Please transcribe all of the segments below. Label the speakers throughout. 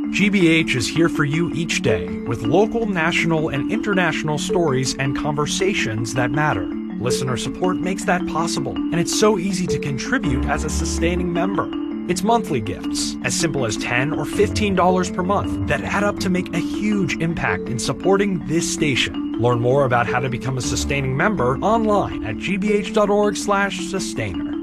Speaker 1: GBH is here for you each day with local, national, and international stories and conversations that matter. Listener support makes that possible, and it's so easy to contribute as a sustaining member. It's monthly gifts, as simple as $10 or $15 per month, that add up to make a huge impact in supporting this station. Learn more about how to become a sustaining member online at gbh.org/sustainer.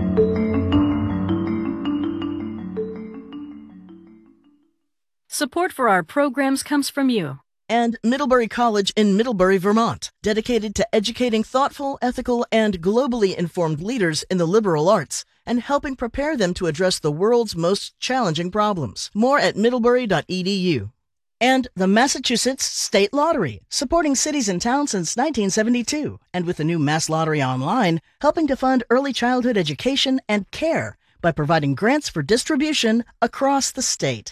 Speaker 2: Support for our programs comes from you.
Speaker 3: And Middlebury College in Middlebury, Vermont, dedicated to educating thoughtful, ethical, and globally informed leaders in the liberal arts and helping prepare them to address the world's most challenging problems. More at middlebury.edu. And the Massachusetts State Lottery, supporting cities and towns since 1972, and with the new Mass Lottery Online, helping to fund early childhood education and care by providing grants for distribution across the state.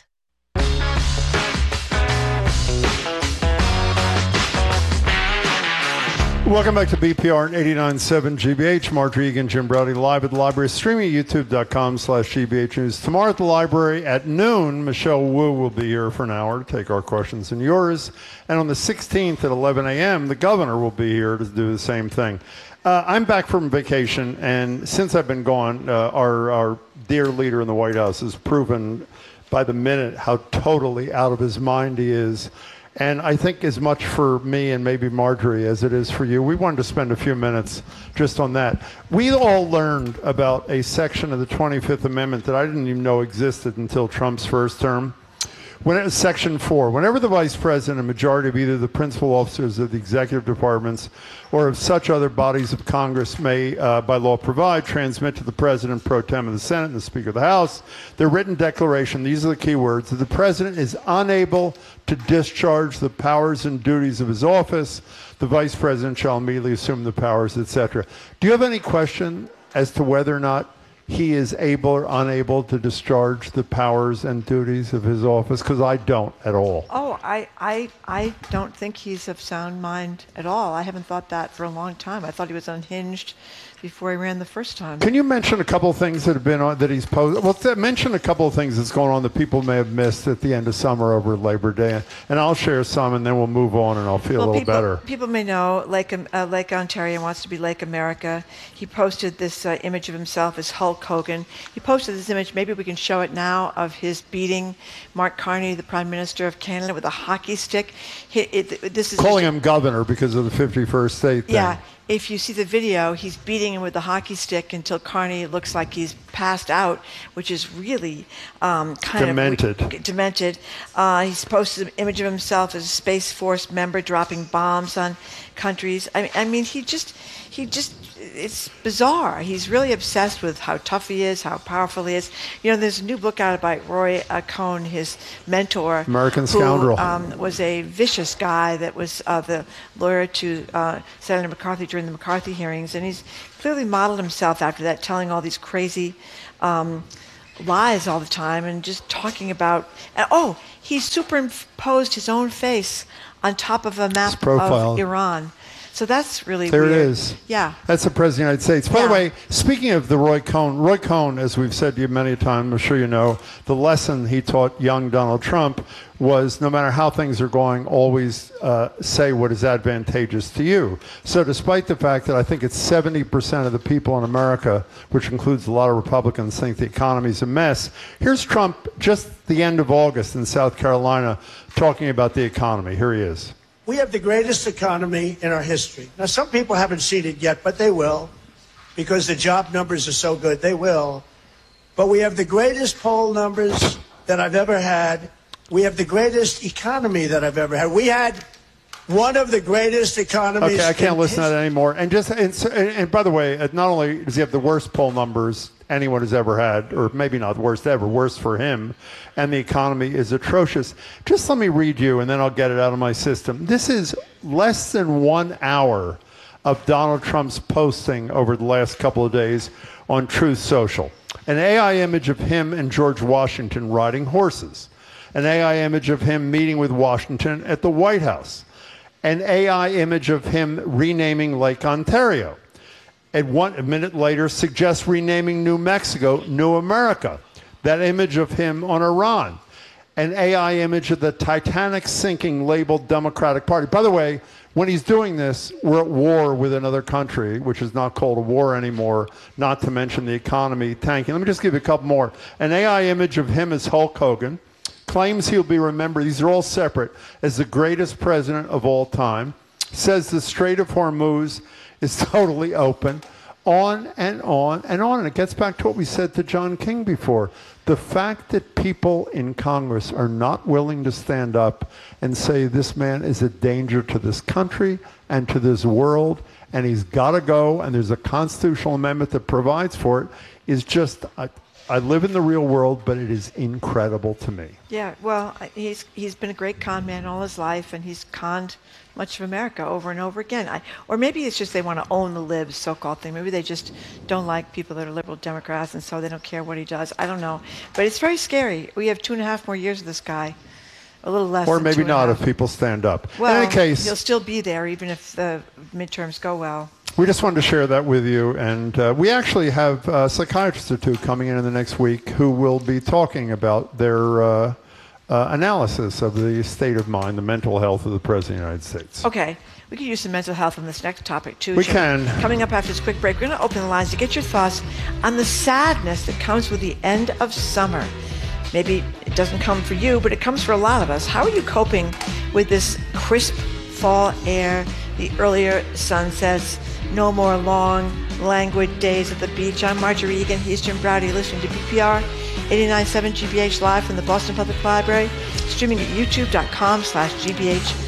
Speaker 4: Welcome back to BPR 89.7 GBH. Margery Egan, Jim Browdy, live at the library, streaming at youtube.com/GBH News. Tomorrow at the library at noon, Michelle Wu will be here for an hour to take our questions and yours. And on the 16th at 11 a.m., the governor will be here to do the same thing. I'm back from vacation, and since I've been gone, our dear leader in the White House has proven by the minute how totally out of his mind he is. And I think as much for me and maybe Marjorie as it is for you, we wanted to spend a few minutes just on that. We all learned about a section of the 25th Amendment that I didn't even know existed until Trump's first term. When it was Section 4, whenever the Vice President, a majority of either the principal officers of the executive departments or of such other bodies of Congress may, by law, provide, transmit to the President pro tem of the Senate and the Speaker of the House their written declaration, these are the key words, that the President is unable to discharge the powers and duties of his office, the Vice President shall immediately assume the powers, etc. Do you have any question as to whether or not he is able or unable to discharge the powers and duties of his office? Because I don't at all.
Speaker 5: Oh, I don't think he's of sound mind at all. I haven't thought that for a long time. I thought he was unhinged before he ran the first time.
Speaker 4: Can you mention a couple of things that have been on that he's posed? Well, mention a couple of things that's going on that people may have missed at the end of summer over Labor Day, and I'll share some, and then we'll move on, and I'll feel a little better.
Speaker 5: People may know Lake Ontario wants to be Lake America. He posted this image of himself as Hulk Hogan. He posted this image. Maybe we can show it now of his beating Mark Carney, the Prime Minister of Canada, with a hockey stick. This is
Speaker 4: calling him governor because of the 51st state thing.
Speaker 5: Yeah. If you see the video, he's beating him with the hockey stick until Carney looks like he's passed out, which is really kind
Speaker 4: demented.
Speaker 5: of demented. He's posted an image of himself as a Space Force member dropping bombs on countries. I mean, he just, it's bizarre. He's really obsessed with how tough he is, how powerful he is. You know, there's a new book out by Roy Cohn, his mentor.
Speaker 4: American Scoundrel.
Speaker 5: Who was a vicious guy that was the lawyer to Senator McCarthy during the McCarthy hearings. And he's clearly modeled himself after that, telling all these crazy lies all the time and just talking about... he superimposed his own face on top of a map of Iran. So that's really
Speaker 4: weird. There it is.
Speaker 5: Yeah.
Speaker 4: That's the President of the United States. By the way, speaking of the Roy Cohn, as we've said to you many times, I'm sure you know, the lesson he taught young Donald Trump was no matter how things are going, always say what is advantageous to you. So despite the fact that I think it's 70% of the people in America, which includes a lot of Republicans, think the economy's a mess, here's Trump just the end of August in South Carolina talking about the economy. Here he is.
Speaker 6: We have the greatest economy in our history. Now, some people haven't seen it yet, but they will, because the job numbers are so good. They will. But we have the greatest poll numbers that I've ever had. We have the greatest economy that I've ever had. We had one of the greatest economies.
Speaker 4: Okay, I can't listen to that anymore. And by the way, not only does he have the worst poll numbers anyone has ever had, or maybe not the worst ever, worse for him, and the economy is atrocious. Just let me read you, and then I'll get it out of my system. This is less than 1 hour of Donald Trump's posting over the last couple of days on Truth Social. An AI image of him and George Washington riding horses. An AI image of him meeting with Washington at the White House. An AI image of him renaming Lake Ontario. A minute later, suggests renaming New Mexico New America. That image of him on Iran. an AI image of the Titanic sinking labeled Democratic Party. By the way, when he's doing this, we're at war with another country, which is not called a war anymore, not to mention the economy tanking. Let me just give you a couple more. An AI image of him as Hulk Hogan, claims he'll be remembered, these are all separate, as the greatest president of all time, says the Strait of Hormuz is totally open, on and on and on. And it gets back to what we said to John King before. The fact that people in Congress are not willing to stand up and say this man is a danger to this country and to this world, and he's got to go, and there's a constitutional amendment that provides for it, is just, I live in the real world, but it is incredible to me.
Speaker 5: Yeah, well, he's been a great con man all his life, and he's conned much of America over and over again. Or maybe it's just they want to own the libs, so-called thing. Maybe they just don't like people that are liberal Democrats, and so they don't care what he does. I don't know. But it's very scary. We have 2.5 more years of this guy. A little less.
Speaker 4: Or
Speaker 5: than
Speaker 4: maybe not
Speaker 5: 2.5.
Speaker 4: if people stand up.
Speaker 5: Well,
Speaker 4: in any case,
Speaker 5: he'll still be there even if the midterms go well.
Speaker 4: we just wanted to share that with you. And we actually have psychiatrists or two coming in the next week who will be talking about their analysis of the state of mind, the mental health of the President of the United States.
Speaker 5: Okay. We could use some mental health on this next topic, too.
Speaker 4: We
Speaker 5: Jim.
Speaker 4: can.
Speaker 5: Coming up after this quick break, we're going to open the lines to get your thoughts on the sadness that comes with the end of summer. Maybe it doesn't come for you, but it comes for a lot of us. How are you coping with this crisp fall air, the earlier sunsets, no more long, languid days at the beach? I'm Marjorie Egan. He's Jim Braude, listening to BPR 89.7 GBH live from the Boston Public Library, streaming at youtube.com/GBH